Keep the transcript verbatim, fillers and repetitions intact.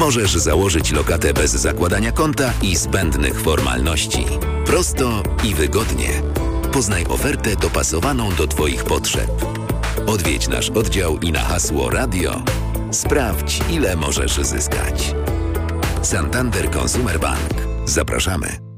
Możesz założyć lokatę bez zakładania konta i zbędnych formalności. Prosto i wygodnie. Poznaj ofertę dopasowaną do Twoich potrzeb. Odwiedź nasz oddział i na hasło radio sprawdź, ile możesz zyskać. Santander Consumer Bank. Zapraszamy.